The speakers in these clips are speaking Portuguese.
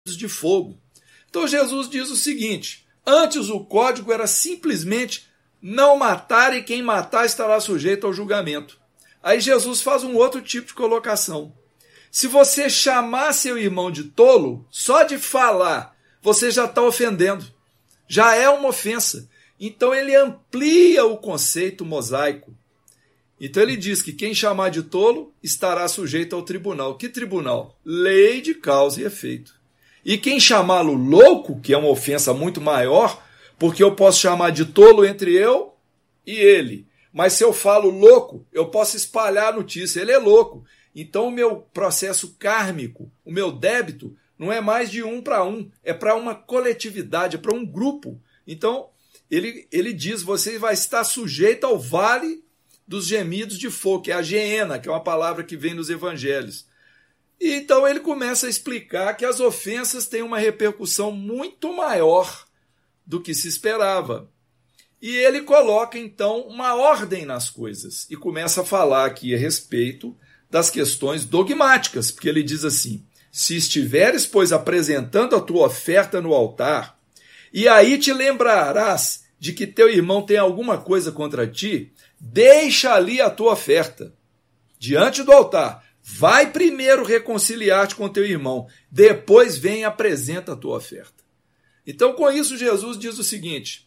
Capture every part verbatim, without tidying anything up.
de fogo. Então Jesus diz o seguinte: antes o código era simplesmente não matar, e quem matar estará sujeito ao julgamento. Aí Jesus faz um outro tipo de colocação. Se você chamar seu irmão de tolo, só de falar, você já está ofendendo. Já é uma ofensa. Então ele amplia o conceito mosaico. Então ele diz que quem chamar de tolo estará sujeito ao tribunal. Que tribunal? Lei de causa e efeito. E quem chamá-lo louco, que é uma ofensa muito maior, porque eu posso chamar de tolo entre eu e ele. Mas se eu falo louco, eu posso espalhar a notícia. Ele é louco. Então o meu processo kármico, o meu débito, não é mais de um para um, é para uma coletividade, é para um grupo. Então ele, ele diz, você vai estar sujeito ao vale dos gemidos de fogo, que é a geena, que é uma palavra que vem nos evangelhos. E então ele começa a explicar que as ofensas têm uma repercussão muito maior do que se esperava. E ele coloca, então, uma ordem nas coisas e começa a falar aqui a respeito das questões dogmáticas, porque ele diz assim: se estiveres, pois, apresentando a tua oferta no altar, e aí te lembrarás de que teu irmão tem alguma coisa contra ti, deixa ali a tua oferta diante do altar. Vai primeiro reconciliar-te com teu irmão, depois vem e apresenta a tua oferta. Então, com isso, Jesus diz o seguinte: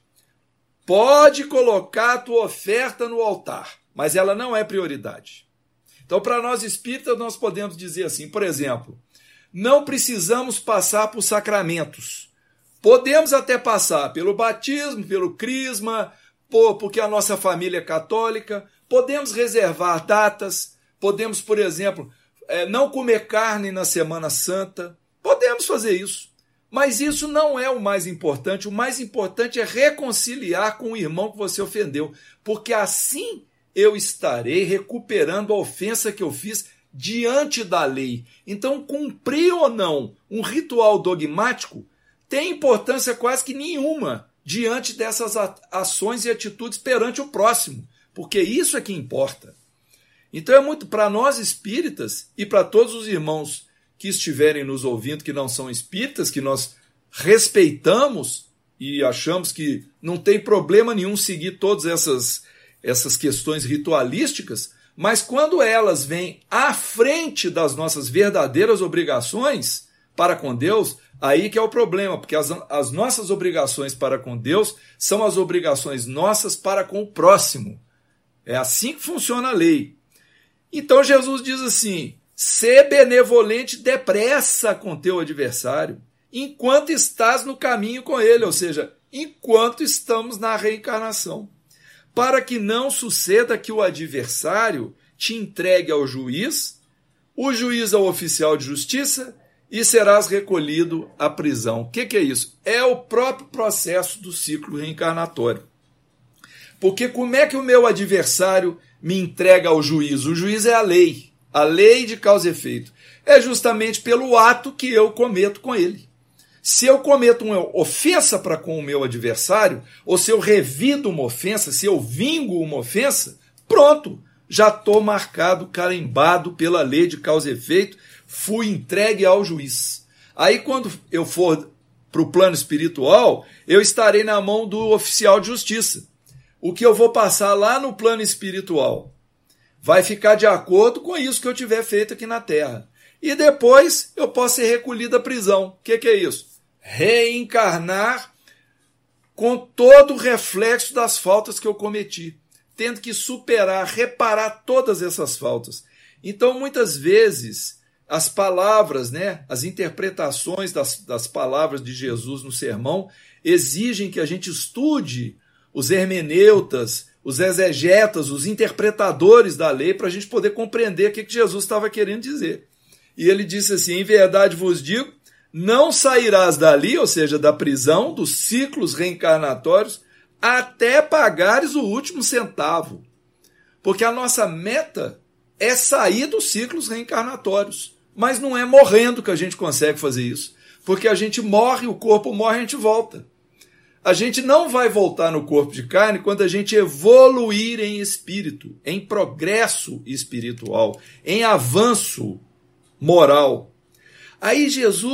pode colocar a tua oferta no altar, mas ela não é prioridade. Então, para nós espíritas, nós podemos dizer assim, por exemplo, não precisamos passar por sacramentos. Podemos até passar pelo batismo, pelo crisma, porque a nossa família é católica, podemos reservar datas, podemos, por exemplo, não comer carne na Semana Santa, podemos fazer isso. Mas isso não é o mais importante. O mais importante é reconciliar com o irmão que você ofendeu, porque assim eu estarei recuperando a ofensa que eu fiz diante da lei. Então, cumprir ou não um ritual dogmático tem importância quase que nenhuma diante dessas ações e atitudes perante o próximo, porque isso é que importa. Então, é muito para nós espíritas e para todos os irmãos que estiverem nos ouvindo, que não são espíritas, que nós respeitamos e achamos que não tem problema nenhum seguir todas essas, essas questões ritualísticas, mas quando elas vêm à frente das nossas verdadeiras obrigações para com Deus, aí que é o problema, porque as, as nossas obrigações para com Deus são as obrigações nossas para com o próximo. É assim que funciona a lei. Então Jesus diz assim: ser benevolente depressa com teu adversário, enquanto estás no caminho com ele, ou seja, enquanto estamos na reencarnação, para que não suceda que o adversário te entregue ao juiz, o juiz ao oficial de justiça, e serás recolhido à prisão. O que, que é isso? É o próprio processo do ciclo reencarnatório. Porque como é que o meu adversário me entrega ao juiz? O juiz é a lei. A lei de causa e efeito. É justamente pelo ato que eu cometo com ele. Se eu cometo uma ofensa para com o meu adversário, ou se eu revido uma ofensa, se eu vingo uma ofensa, pronto, já estou marcado, carimbado pela lei de causa e efeito, fui entregue ao juiz. Aí quando eu for para o plano espiritual, eu estarei na mão do oficial de justiça. O que eu vou passar lá no plano espiritual vai ficar de acordo com isso que eu tiver feito aqui na Terra. E depois eu posso ser recolhido à prisão. O que, que é isso? Reencarnar com todo o reflexo das faltas que eu cometi, tendo que superar, reparar todas essas faltas. Então, muitas vezes, as palavras, né, as interpretações das, das palavras de Jesus no sermão exigem que a gente estude os hermeneutas, os exegetas, os interpretadores da lei, para a gente poder compreender o que Jesus estava querendo dizer. E ele disse assim: em verdade vos digo, não sairás dali, ou seja, da prisão, dos ciclos reencarnatórios, até pagares o último centavo. Porque a nossa meta é sair dos ciclos reencarnatórios. Mas não é morrendo que a gente consegue fazer isso. Porque a gente morre, o corpo morre e a gente volta. A gente não vai voltar no corpo de carne quando a gente evoluir em espírito, em progresso espiritual, em avanço moral. Aí Jesus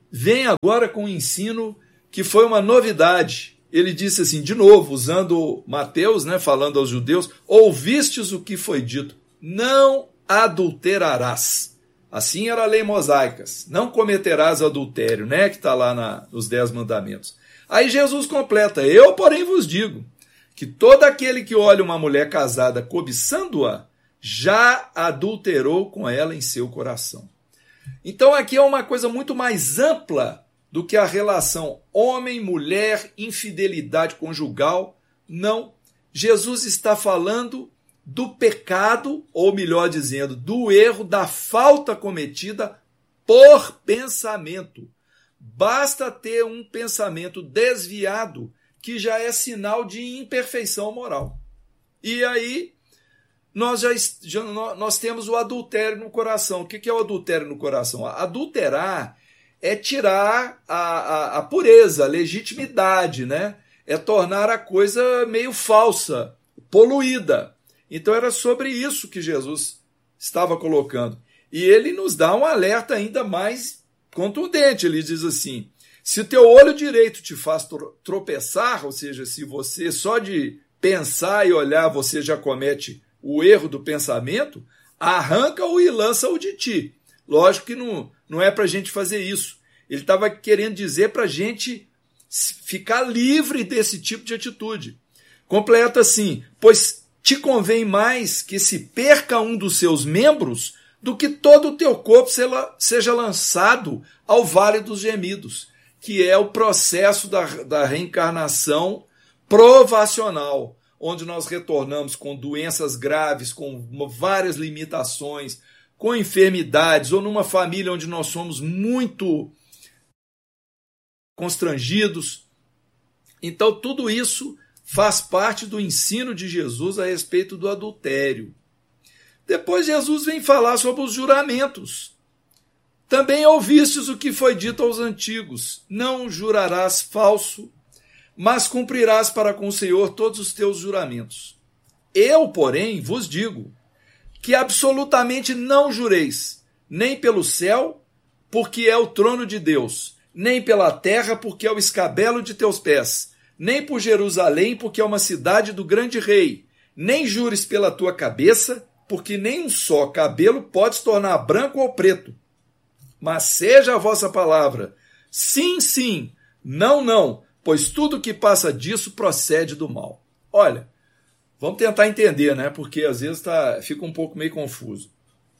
vem agora com um ensino que foi uma novidade. Ele disse assim, de novo, usando Mateus, né, falando aos judeus, ouvistes o que foi dito, não adulterarás. Assim era a lei mosaica, não cometerás adultério, né, que está lá na, nos dez mandamentos. Aí Jesus completa, eu, porém, vos digo, que todo aquele que olha uma mulher casada cobiçando-a, já adulterou com ela em seu coração. Então aqui é uma coisa muito mais ampla do que a relação homem-mulher, infidelidade conjugal. Não, Jesus está falando do pecado, ou melhor dizendo, do erro, da falta cometida por pensamento. Basta ter um pensamento desviado que já é sinal de imperfeição moral. E aí nós já, já nós temos o adultério no coração. O que é o adultério no coração? Adulterar é tirar a, a, a pureza, a legitimidade, né? É tornar a coisa meio falsa, poluída. Então era sobre isso que Jesus estava colocando. E ele nos dá um alerta ainda mais contundente. Ele diz assim, se o teu olho direito te faz tropeçar, ou seja, se você só de pensar e olhar você já comete o erro do pensamento, arranca-o e lança-o de ti. Lógico que não, não é para a gente fazer isso. Ele estava querendo dizer para a gente ficar livre desse tipo de atitude. Completa assim, pois te convém mais que se perca um dos seus membros do que todo o teu corpo seja lançado ao vale dos gemidos, que é o processo da, da reencarnação provacional, onde nós retornamos com doenças graves, com várias limitações, com enfermidades, ou numa família onde nós somos muito constrangidos. Então, tudo isso faz parte do ensino de Jesus a respeito do adultério. Depois, Jesus vem falar sobre os juramentos. Também ouvistes o que foi dito aos antigos: não jurarás falso, mas cumprirás para com o Senhor todos os teus juramentos. Eu, porém, vos digo que absolutamente não jureis, nem pelo céu, porque é o trono de Deus, nem pela terra, porque é o escabelo de teus pés, nem por Jerusalém, porque é uma cidade do grande rei, nem jures pela tua cabeça, porque nem um só cabelo pode se tornar branco ou preto. Mas seja a vossa palavra sim, sim, não, não, pois tudo que passa disso procede do mal. Olha, vamos tentar entender, né? Porque às vezes tá, fica um pouco meio confuso.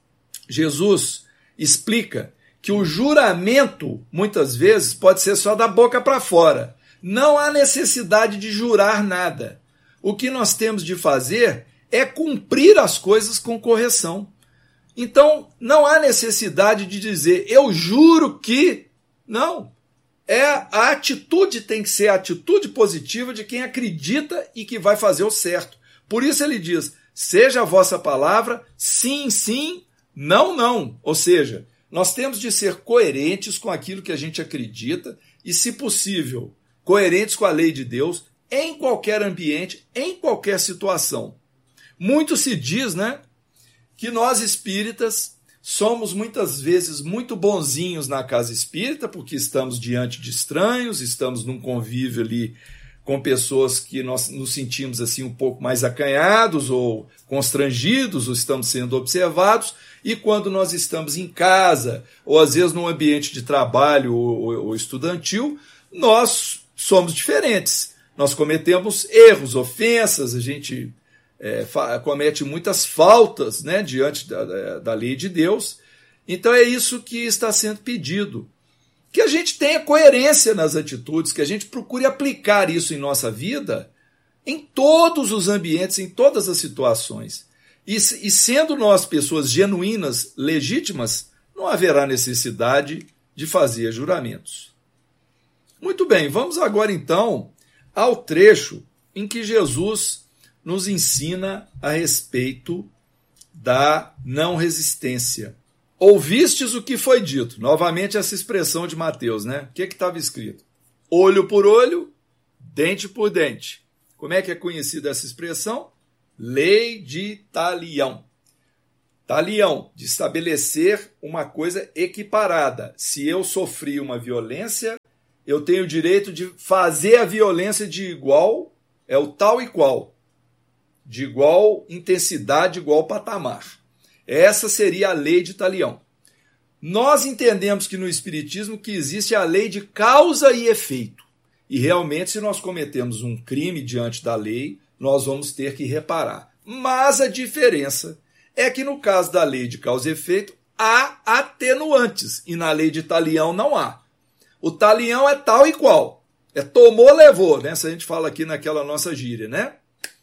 Jesus explica que o juramento, muitas vezes, pode ser só da boca para fora. Não há necessidade de jurar nada. O que nós temos de fazer é cumprir as coisas com correção. Então, não há necessidade de dizer, eu juro que... Não. É, a atitude tem que ser a atitude positiva de quem acredita e que vai fazer o certo. Por isso ele diz, seja a vossa palavra sim, sim, não, não. Ou seja, nós temos de ser coerentes com aquilo que a gente acredita e, se possível, coerentes com a lei de Deus em qualquer ambiente, em qualquer situação. Muito se diz, né, que nós espíritas somos muitas vezes muito bonzinhos na casa espírita, porque estamos diante de estranhos, estamos num convívio ali com pessoas que nós nos sentimos assim um pouco mais acanhados ou constrangidos, ou estamos sendo observados, e quando nós estamos em casa, ou às vezes num ambiente de trabalho ou, ou, ou estudantil, nós somos diferentes. Nós cometemos erros, ofensas, a gente é, comete muitas faltas, né, diante da, da lei de Deus. Então é isso que está sendo pedido. Que a gente tenha coerência nas atitudes, que a gente procure aplicar isso em nossa vida, em todos os ambientes, em todas as situações. E, e sendo nós pessoas genuínas, legítimas, não haverá necessidade de fazer juramentos. Muito bem, vamos agora então ao trecho em que Jesus nos ensina a respeito da não resistência. Ouvistes o que foi dito. Novamente essa expressão de Mateus, né? O que estava escrito? Olho por olho, dente por dente. Como é que é conhecida essa expressão? Lei de talião. Talião, de estabelecer uma coisa equiparada. Se eu sofri uma violência, eu tenho o direito de fazer a violência de igual, é o tal e qual, de igual intensidade, igual patamar. Essa seria a lei de Talião. Nós entendemos que no Espiritismo que existe a lei de causa e efeito. E realmente, se nós cometemos um crime diante da lei, nós vamos ter que reparar. Mas a diferença é que no caso da lei de causa e efeito, há atenuantes, e na lei de Talião não há. O Talião é tal e qual. É tomou, levou, né? Se a gente fala aqui naquela nossa gíria, né?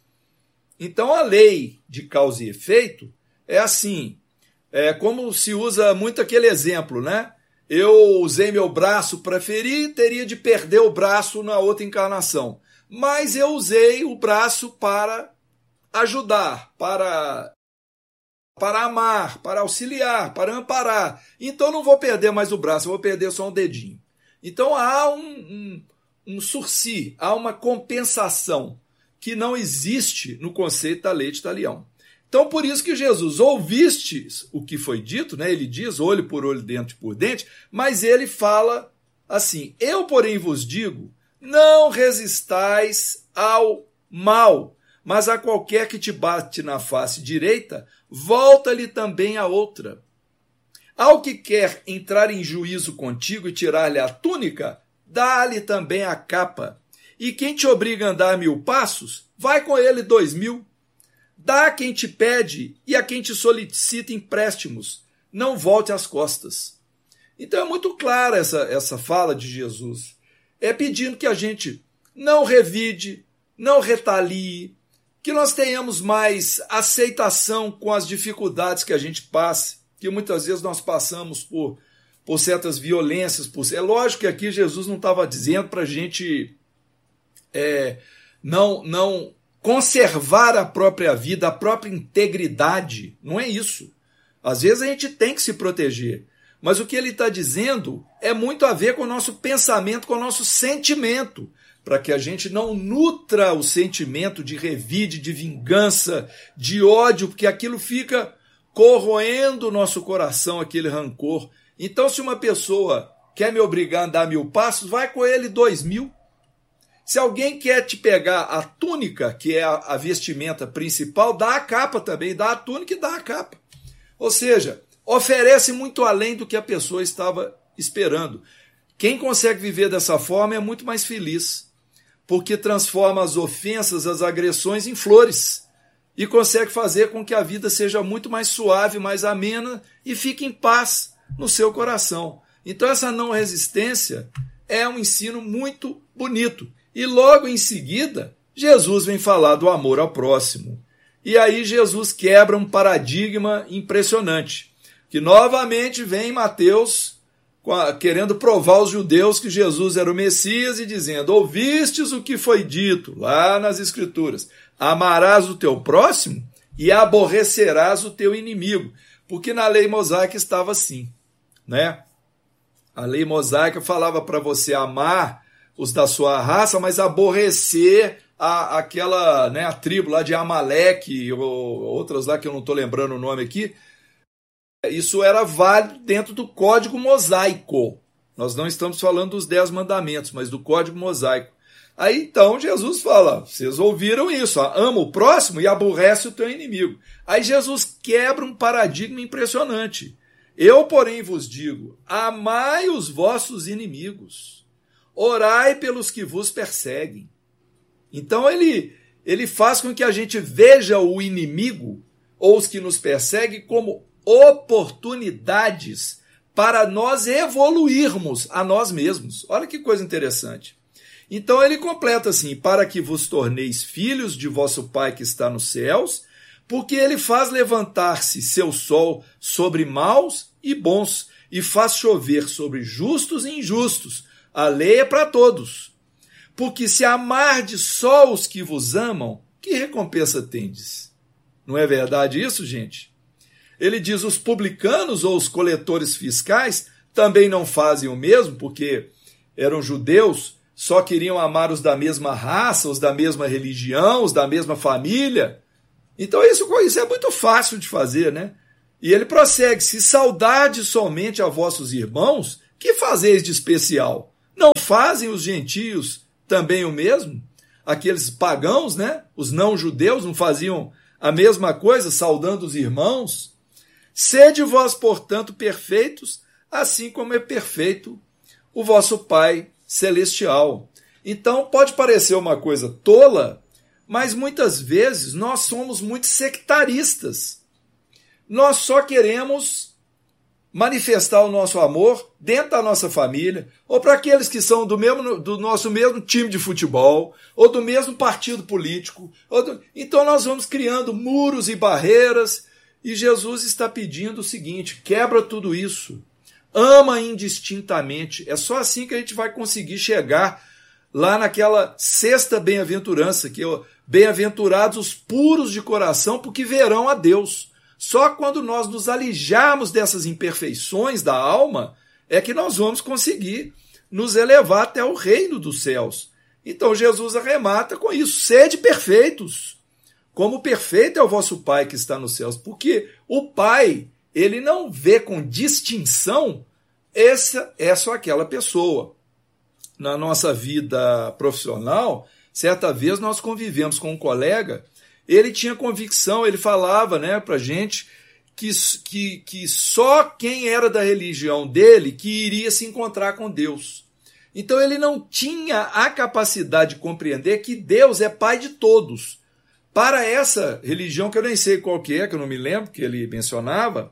Então a lei de causa e efeito é assim, é como se usa muito aquele exemplo, né? Eu usei meu braço para ferir, teria de perder o braço na outra encarnação. Mas eu usei o braço para ajudar, para, para amar, para auxiliar, para amparar. Então não vou perder mais o braço, eu vou perder só um dedinho. Então há um, um, um sursi, há uma compensação que não existe no conceito da lei de Talião. Então, por isso que Jesus, ouviste o que foi dito, né? Ele diz olho por olho, dente por dente, mas ele fala assim, eu, porém, vos digo, não resistais ao mal, mas a qualquer que te bate na face direita, volta-lhe também a outra. Ao que quer entrar em juízo contigo e tirar-lhe a túnica, dá-lhe também a capa. E quem te obriga a andar mil passos, vai com ele dois mil. Dá a quem te pede e a quem te solicita empréstimos. Não volte as costas. Então é muito clara essa, essa fala de Jesus. É pedindo que a gente não revide, não retalie, que nós tenhamos mais aceitação com as dificuldades que a gente passa, que muitas vezes nós passamos por, por certas violências. Por... É lógico que aqui Jesus não estava dizendo para a gente é, não... não conservar a própria vida, a própria integridade. Não é isso. Às vezes a gente tem que se proteger. Mas o que ele está dizendo é muito a ver com o nosso pensamento, com o nosso sentimento, para que a gente não nutra o sentimento de revide, de vingança, de ódio, porque aquilo fica corroendo o nosso coração, aquele rancor. Então, se uma pessoa quer me obrigar a andar mil passos, vai com ele dois mil. Se alguém quer te pegar a túnica, que é a vestimenta principal, dá a capa também, dá a túnica e dá a capa. Ou seja, oferece muito além do que a pessoa estava esperando. Quem consegue viver dessa forma é muito mais feliz, porque transforma as ofensas, as agressões em flores e consegue fazer com que a vida seja muito mais suave, mais amena e fique em paz no seu coração. Então essa não resistência é um ensino muito bonito. E logo em seguida, Jesus vem falar do amor ao próximo. E aí Jesus quebra um paradigma impressionante, que novamente vem Mateus querendo provar aos judeus que Jesus era o Messias e dizendo, ouvistes o que foi dito lá nas Escrituras, amarás o teu próximo e aborrecerás o teu inimigo, porque na lei mosaica estava assim, né? A lei mosaica falava para você amar os da sua raça, mas aborrecer a, aquela, né, a tribo lá de Amaleque, ou outras lá que eu não estou lembrando o nome aqui. Isso era válido dentro do Código Mosaico. Nós não estamos falando dos Dez Mandamentos, mas do Código Mosaico. Aí então Jesus fala, vocês ouviram isso, ó, ama o próximo e aborrece o teu inimigo. Aí Jesus quebra um paradigma impressionante. Eu, porém, vos digo, amai os vossos inimigos. Orai pelos que vos perseguem. Então ele, ele faz com que a gente veja o inimigo ou os que nos perseguem como oportunidades para nós evoluirmos a nós mesmos. Olha que coisa interessante. Então ele completa assim, para que vos torneis filhos de vosso Pai que está nos céus, porque ele faz levantar-se seu sol sobre maus e bons, e faz chover sobre justos e injustos. A lei é para todos. Porque se amardes só os que vos amam, que recompensa tendes? Não é verdade isso, gente? Ele diz, os publicanos ou os coletores fiscais também não fazem o mesmo, porque eram judeus, só queriam amar os da mesma raça, os da mesma religião, os da mesma família. Então isso, isso é muito fácil de fazer, né? E ele prossegue: se saudades somente a vossos irmãos, que fazeis de especial? Não fazem os gentios também o mesmo? Aqueles pagãos, né? Os não-judeus não faziam a mesma coisa, saudando os irmãos? Sede vós, portanto, perfeitos, assim como é perfeito o vosso Pai Celestial. Então, pode parecer uma coisa tola, mas muitas vezes nós somos muito sectaristas. Nós só queremos manifestar o nosso amor dentro da nossa família, ou para aqueles que são do, mesmo, do nosso mesmo time de futebol, ou do mesmo partido político. Ou do... Então nós vamos criando muros e barreiras, e Jesus está pedindo o seguinte: quebra tudo isso, ama indistintamente. É só assim que a gente vai conseguir chegar lá naquela sexta bem-aventurança, que é bem-aventurados os puros de coração, porque verão a Deus. Só quando nós nos alijarmos dessas imperfeições da alma é que nós vamos conseguir nos elevar até o reino dos céus. Então Jesus arremata com isso: sede perfeitos, como perfeito é o vosso Pai que está nos céus. Porque o Pai, ele não vê com distinção essa, essa ou aquela pessoa. Na nossa vida profissional, certa vez nós convivemos com um colega. Ele tinha convicção, ele falava, né, para a gente que, que, que só quem era da religião dele que iria se encontrar com Deus. Então ele não tinha a capacidade de compreender que Deus é Pai de todos. Para essa religião, que eu nem sei qual que é, que eu não me lembro, que ele mencionava,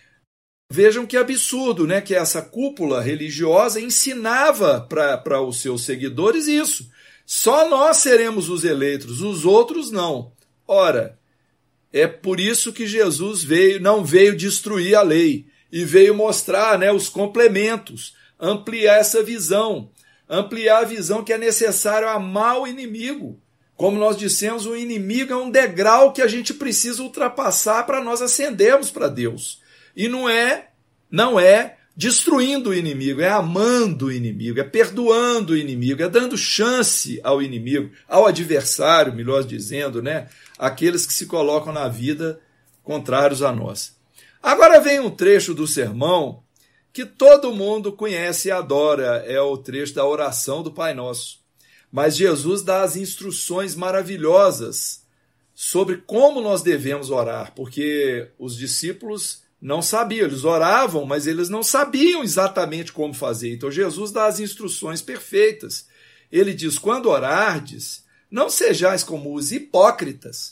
vejam que absurdo, né, que essa cúpula religiosa ensinava para os seus seguidores isso. Só nós seremos os eleitos, os outros não. Ora, é por isso que Jesus veio, não veio destruir a lei, e veio mostrar, né, os complementos, ampliar essa visão, ampliar a visão que é necessário amar o inimigo. Como nós dissemos, o inimigo é um degrau que a gente precisa ultrapassar para nós ascendermos para Deus. E não é, não é destruindo o inimigo, é amando o inimigo, é perdoando o inimigo, é dando chance ao inimigo, ao adversário, melhor dizendo, né? Aqueles que se colocam na vida contrários a nós. Agora vem um trecho do sermão que todo mundo conhece e adora, é o trecho da oração do Pai Nosso. Mas Jesus dá as instruções maravilhosas sobre como nós devemos orar, porque os discípulos não sabiam, eles oravam, mas eles não sabiam exatamente como fazer. Então Jesus dá as instruções perfeitas. Ele diz: quando orardes, não sejais como os hipócritas,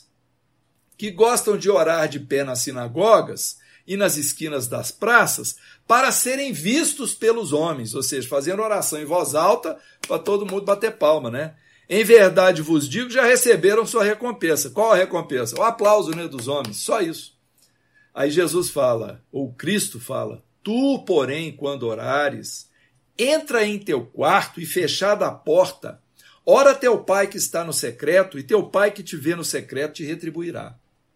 que gostam de orar de pé nas sinagogas e nas esquinas das praças, para serem vistos pelos homens, ou seja, fazendo oração em voz alta para todo mundo bater palma, né? Em verdade vos digo, já receberam sua recompensa. Qual a recompensa? O aplauso, né, dos homens, só isso. Aí Jesus fala, ou Cristo fala: tu, porém, quando orares, entra em teu quarto e fechada a porta, ora teu pai que está no secreto, e teu pai que te vê no secreto te retribuirá.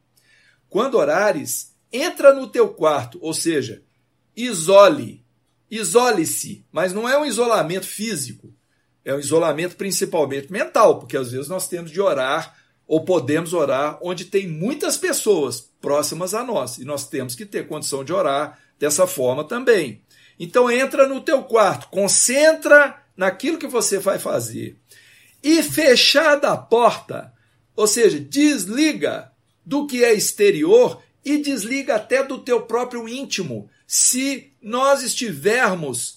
Quando orares, entra no teu quarto, ou seja, isole, isole-se, mas não é um isolamento físico, é um isolamento principalmente mental, porque às vezes nós temos de orar, ou podemos orar, onde tem muitas pessoas próximas a nós, e nós temos que ter condição de orar dessa forma também. Então entra no teu quarto, concentra naquilo que você vai fazer, e fechada a porta, ou seja, desliga do que é exterior e desliga até do teu próprio íntimo. Se nós estivermos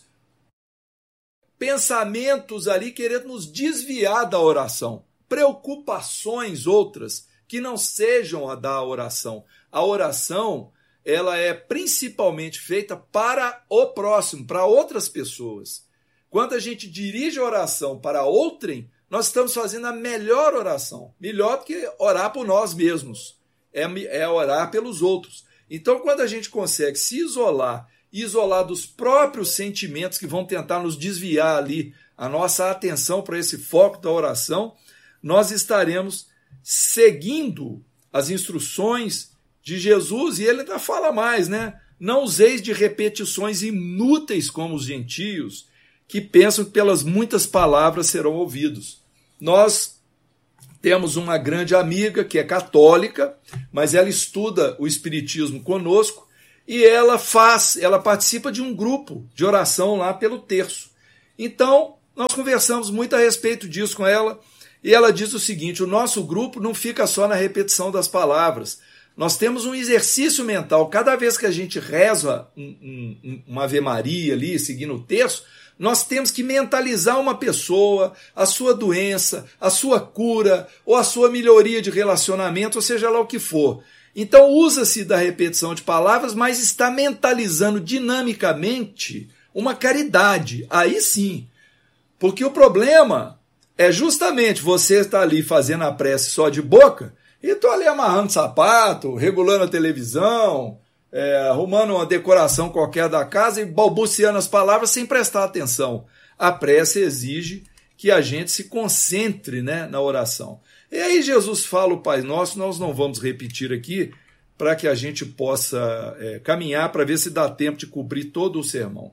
pensamentos ali querendo nos desviar da oração, preocupações outras que não sejam a da oração. A oração, ela é principalmente feita para o próximo, para outras pessoas. Quando a gente dirige a oração para outrem, nós estamos fazendo a melhor oração, melhor do que orar por nós mesmos, é, é orar pelos outros. Então, quando a gente consegue se isolar, isolar dos próprios sentimentos que vão tentar nos desviar ali a nossa atenção para esse foco da oração, nós estaremos seguindo as instruções de Jesus, e ele ainda fala mais, né? Não useis de repetições inúteis como os gentios, que pensam que pelas muitas palavras serão ouvidos. Nós temos uma grande amiga que é católica, mas ela estuda o espiritismo conosco, e ela faz, ela participa de um grupo de oração lá pelo terço. Então, nós conversamos muito a respeito disso com ela, e ela diz o seguinte: o nosso grupo não fica só na repetição das palavras, nós temos um exercício mental. Cada vez que a gente reza um, um, uma Ave Maria ali, seguindo o terço, nós temos que mentalizar uma pessoa, a sua doença, a sua cura, ou a sua melhoria de relacionamento, ou seja lá o que for. Então usa-se da repetição de palavras, mas está mentalizando dinamicamente uma caridade. Aí sim. Porque o problema é justamente você estar ali fazendo a prece só de boca, e estou ali amarrando sapato, regulando a televisão, é, arrumando uma decoração qualquer da casa e balbuciando as palavras sem prestar atenção. A prece exige que a gente se concentre, né, na oração. E aí Jesus fala o Pai Nosso, nós não vamos repetir aqui, para que a gente possa é, caminhar para ver se dá tempo de cobrir todo o sermão.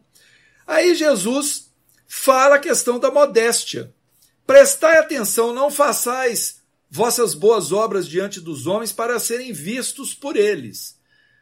Aí Jesus fala a questão da modéstia. Prestai atenção, não façais vossas boas obras diante dos homens para serem vistos por eles.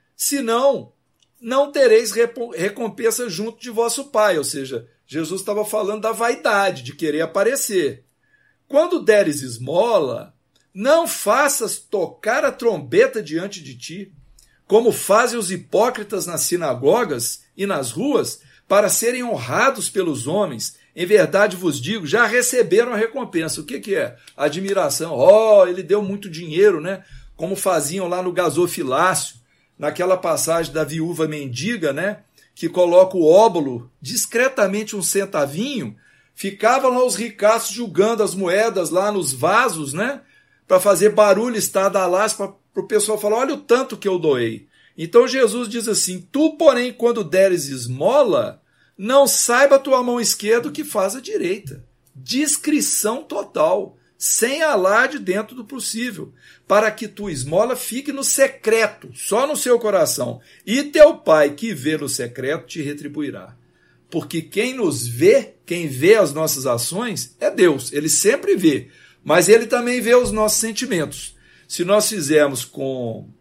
Senão, não tereis recompensa junto de vosso Pai. Ou seja, Jesus estava falando da vaidade, de querer aparecer. Quando deres esmola, não faças tocar a trombeta diante de ti, como fazem os hipócritas nas sinagogas e nas ruas, para serem honrados pelos homens. Em verdade vos digo, já receberam a recompensa. O que, que é? Admiração. Oh, ele deu muito dinheiro, né? Como faziam lá no gasofilácio, naquela passagem da viúva mendiga, né? Que coloca o óbolo, discretamente um centavinho, ficavam lá os ricaços julgando as moedas lá nos vasos, né? Para fazer barulho estardalhaço, para o pessoal falar, olha o tanto que eu doei. Então Jesus diz assim, tu, porém, quando deres esmola, não saiba a tua mão esquerda o que faz a direita. Discrição total, sem alarde dentro do possível, para que tua esmola fique no secreto, só no seu coração. E teu Pai, que vê no secreto, te retribuirá. Porque quem nos vê, quem vê as nossas ações, é Deus. Ele sempre vê, mas ele também vê os nossos sentimentos. Se nós fizermos com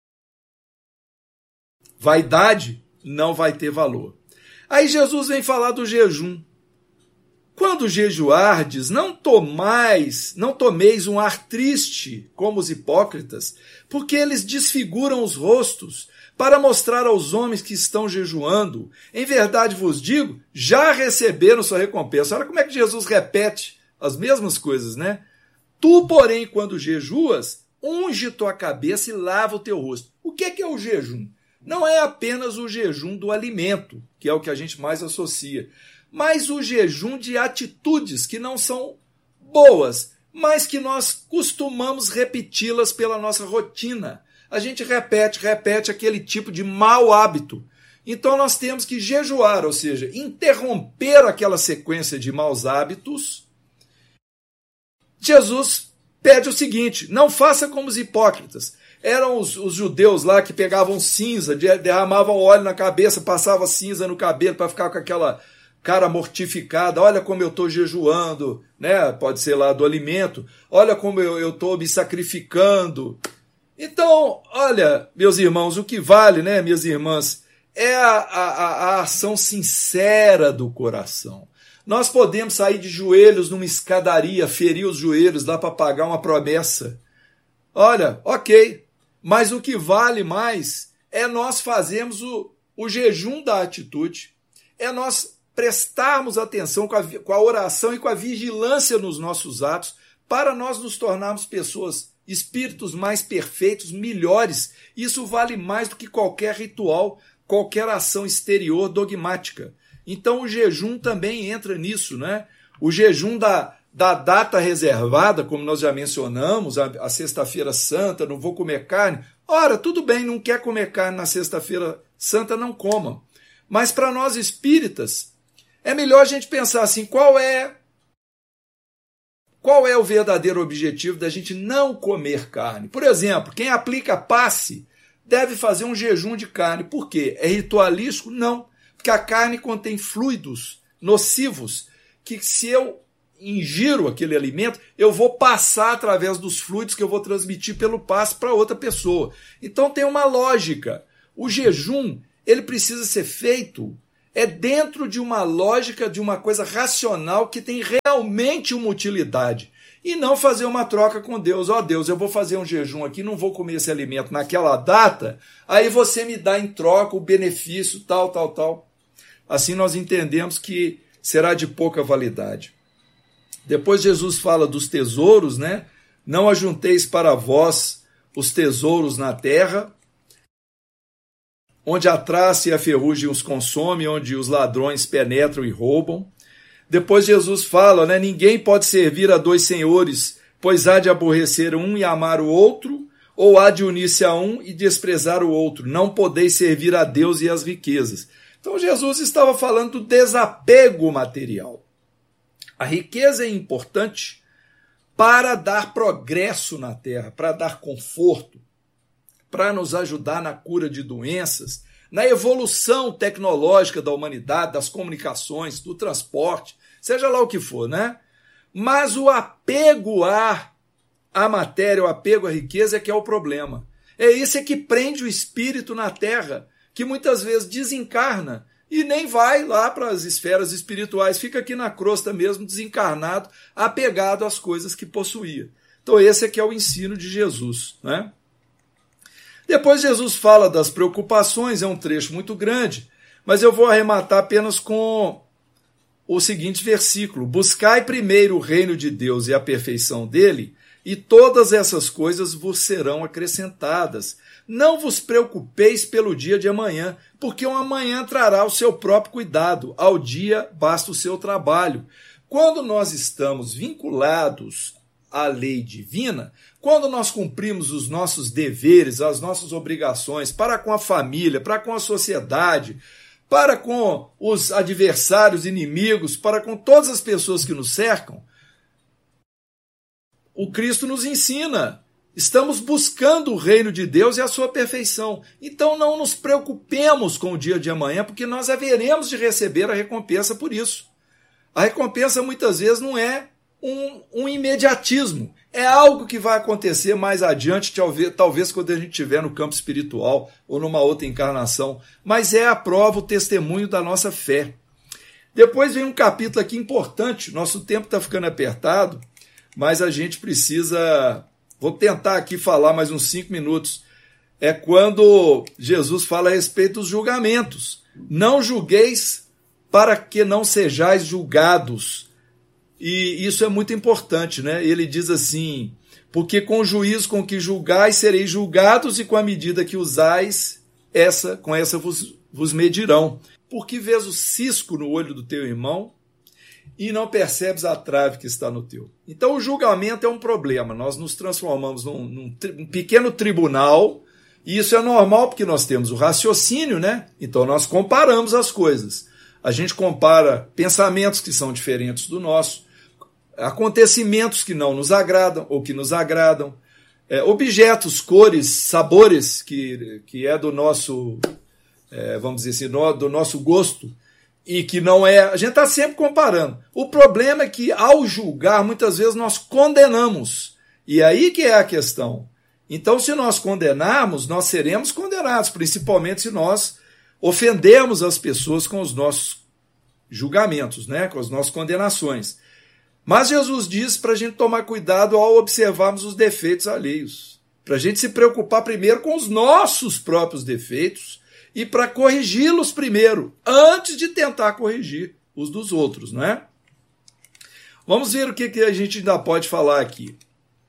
vaidade, não vai ter valor. Aí Jesus vem falar do jejum. Quando jejuardes, não tomais, não tomeis um ar triste, como os hipócritas, porque eles desfiguram os rostos, para mostrar aos homens que estão jejuando. Em verdade vos digo, já receberam sua recompensa. Olha como é que Jesus repete as mesmas coisas, né? Tu, porém, quando jejuas, unge tua cabeça e lava o teu rosto. O que é, que é o jejum? Não é apenas o jejum do alimento, que é o que a gente mais associa, mas o jejum de atitudes que não são boas, mas que nós costumamos repeti-las pela nossa rotina. A gente repete, repete aquele tipo de mau hábito. Então nós temos que jejuar, ou seja, interromper aquela sequência de maus hábitos. Jesus pede o seguinte, não faça como os hipócritas. Eram os, os judeus lá que pegavam cinza, derramavam óleo na cabeça, passavam cinza no cabelo para ficar com aquela cara mortificada. Olha como eu estou jejuando, né? Pode ser lá do alimento. Olha como eu estou me sacrificando. Então, olha, meus irmãos, o que vale, né, minhas irmãs, é a, a, a ação sincera do coração. Nós podemos sair de joelhos numa escadaria, ferir os joelhos lá para pagar uma promessa. Olha, ok, mas o que vale mais é nós fazermos o, o jejum da atitude, é nós prestarmos atenção com a, com a oração e com a vigilância nos nossos atos, para nós nos tornarmos pessoas, espíritos mais perfeitos, melhores. Isso vale mais do que qualquer ritual, qualquer ação exterior dogmática. Então o jejum também entra nisso, né? O jejum da, da data reservada, como nós já mencionamos, a, a sexta-feira santa, não vou comer carne. Ora, tudo bem, não quer comer carne na sexta-feira santa, não coma. Mas para nós espíritas, é melhor a gente pensar assim, qual é, qual é o verdadeiro objetivo da gente não comer carne? Por exemplo, quem aplica passe deve fazer um jejum de carne. Por quê? É ritualístico? Não. Porque a carne contém fluidos nocivos que, se eu ingiro aquele alimento, eu vou passar através dos fluidos que eu vou transmitir pelo passe para outra pessoa. Então tem uma lógica. O jejum, ele precisa ser feito é dentro de uma lógica, de uma coisa racional que tem realmente uma utilidade. E não fazer uma troca com Deus. Ó, oh, Deus, eu vou fazer um jejum aqui, não vou comer esse alimento naquela data, aí você me dá em troca o benefício, tal, tal, tal. Assim nós entendemos que será de pouca validade. Depois Jesus fala dos tesouros, né? Não ajunteis para vós os tesouros na terra, onde a traça e a ferrugem os consome, onde os ladrões penetram e roubam. Depois Jesus fala, né? Ninguém pode servir a dois senhores, pois há de aborrecer um e amar o outro, ou há de unir-se a um e desprezar o outro. Não podeis servir a Deus e às riquezas. Então Jesus estava falando do desapego material. A riqueza é importante para dar progresso na terra, para dar conforto, para nos ajudar na cura de doenças, na evolução tecnológica da humanidade, das comunicações, do transporte, seja lá o que for, né? Mas o apego à, à matéria, o apego à riqueza é que é o problema. É esse que prende o espírito na terra, que muitas vezes desencarna e nem vai lá para as esferas espirituais, fica aqui na crosta mesmo, desencarnado, apegado às coisas que possuía. Então esse aqui é o ensino de Jesus, né? Depois Jesus fala das preocupações, é um trecho muito grande, mas eu vou arrematar apenas com o seguinte versículo: buscai primeiro o reino de Deus e a perfeição dele, e todas essas coisas vos serão acrescentadas. Não vos preocupeis pelo dia de amanhã, porque o amanhã trará o seu próprio cuidado. Ao dia basta o seu trabalho. Quando nós estamos vinculados à lei divina, quando nós cumprimos os nossos deveres, as nossas obrigações para com a família, para com a sociedade, para com os adversários, inimigos, para com todas as pessoas que nos cercam, o Cristo nos ensina. Estamos buscando o reino de Deus e a sua perfeição. Então não nos preocupemos com o dia de amanhã, porque nós haveremos de receber a recompensa por isso. A recompensa muitas vezes não é um, um imediatismo. É algo que vai acontecer mais adiante, talvez, talvez quando a gente estiver no campo espiritual ou numa outra encarnação. Mas é a prova, o testemunho da nossa fé. Depois vem um capítulo aqui importante. Nosso tempo está ficando apertado, mas a gente precisa... Vou tentar aqui falar mais uns cinco minutos. É quando Jesus fala a respeito dos julgamentos. Não julgueis para que não sejais julgados. E isso é muito importante, né? Ele diz assim, porque com o juízo com que julgais sereis julgados, e com a medida que usais, essa, com essa vos, vos medirão. Porque vês o cisco no olho do teu irmão e não percebes a trave que está no teu. Então o julgamento é um problema. Nós nos transformamos num, num, num pequeno tribunal, e isso é normal porque nós temos o raciocínio, né? Então nós comparamos as coisas. A gente compara pensamentos que são diferentes do nosso, acontecimentos que não nos agradam ou que nos agradam, é, objetos, cores, sabores que, que é do nosso, é, vamos dizer assim, do, do nosso gosto, e que não é... A gente está sempre comparando. O problema é que, ao julgar, muitas vezes nós condenamos. E aí que é a questão. Então, se nós condenarmos, nós seremos condenados, principalmente se nós ofendermos as pessoas com os nossos julgamentos, né? Com as nossas condenações. Mas Jesus diz para a gente tomar cuidado ao observarmos os defeitos alheios. Para a gente se preocupar primeiro com os nossos próprios defeitos, e para corrigi-los primeiro, antes de tentar corrigir os dos outros, não é? Vamos ver o que, que a gente ainda pode falar aqui.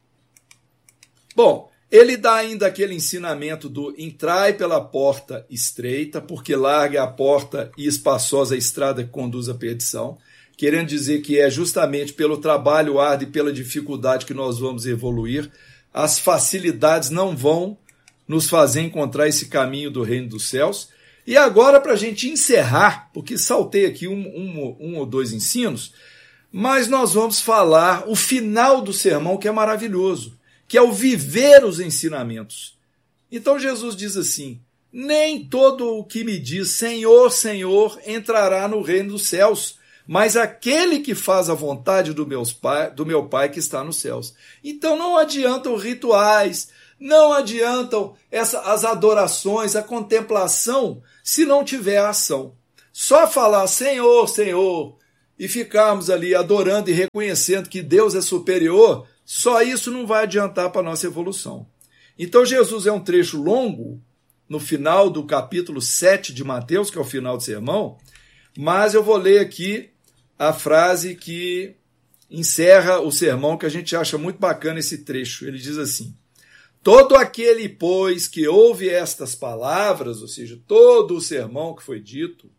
Bom, ele dá ainda aquele ensinamento do entrai pela porta estreita, porque larga a porta e espaçosa a estrada que conduz à perdição, querendo dizer que é justamente pelo trabalho árduo e pela dificuldade que nós vamos evoluir. As facilidades não vão nos fazer encontrar esse caminho do reino dos céus. E agora, para a gente encerrar, porque saltei aqui um, um, um ou dois ensinos, mas nós vamos falar o final do sermão, que é maravilhoso, que é o viver os ensinamentos. Então Jesus diz assim, nem todo o que me diz Senhor, Senhor, entrará no reino dos céus, mas aquele que faz a vontade do, meus pai, do meu Pai que está nos céus. Então não adiantam rituais, Não adiantam essa, as adorações, a contemplação, se não tiver ação. Só falar Senhor, Senhor, e ficarmos ali adorando e reconhecendo que Deus é superior, só isso não vai adiantar para a nossa evolução. Então Jesus é um trecho longo, no final do capítulo sete de Mateus, que é o final do sermão, mas eu vou ler aqui a frase que encerra o sermão, que a gente acha muito bacana esse trecho. Ele diz assim: todo aquele, pois, que ouve estas palavras, ou seja, todo o sermão que foi dito,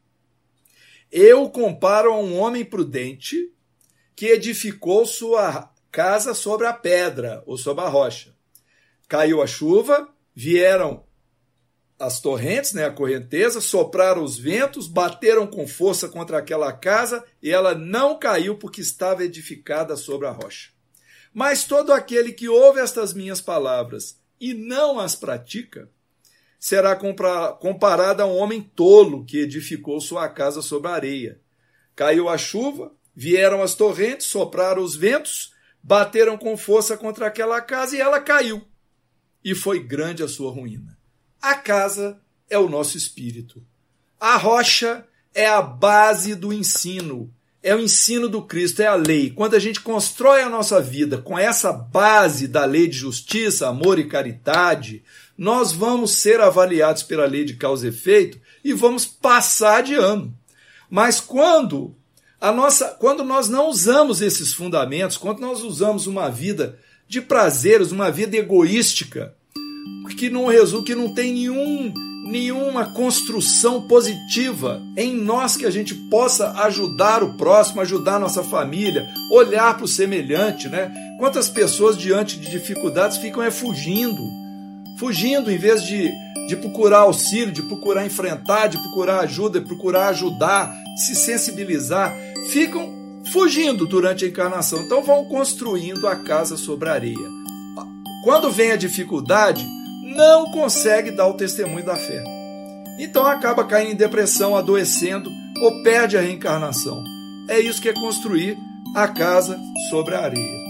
eu comparo a um homem prudente que edificou sua casa sobre a pedra, ou sobre a rocha. Caiu a chuva, vieram as torrentes, né, a correnteza, sopraram os ventos, bateram com força contra aquela casa e ela não caiu porque estava edificada sobre a rocha. Mas todo aquele que ouve estas minhas palavras e não as pratica, será comparado a um homem tolo que edificou sua casa sobre a areia. Caiu a chuva, vieram as torrentes, sopraram os ventos, bateram com força contra aquela casa e ela caiu. E foi grande a sua ruína. A casa é o nosso espírito. A rocha é a base do ensino. É o ensino do Cristo, é a lei. Quando a gente constrói a nossa vida com essa base da lei de justiça, amor e caridade, nós vamos ser avaliados pela lei de causa e efeito e vamos passar de ano. Mas quando, a nossa, quando nós não usamos esses fundamentos, quando nós usamos uma vida de prazeres, uma vida egoística, que não resulta, que não tem nenhum, nenhuma construção positiva em nós, que a gente possa ajudar o próximo, ajudar a nossa família, olhar para o semelhante, né? Quantas pessoas diante de dificuldades ficam é fugindo, fugindo em vez de, de procurar auxílio, de procurar enfrentar, de procurar ajuda, de procurar ajudar, de se sensibilizar, ficam fugindo durante a encarnação. Então vão construindo a casa sobre a areia. Quando vem a dificuldade, não consegue dar o testemunho da fé. Então acaba caindo em depressão, adoecendo ou perde a reencarnação. É isso que é construir a casa sobre a areia.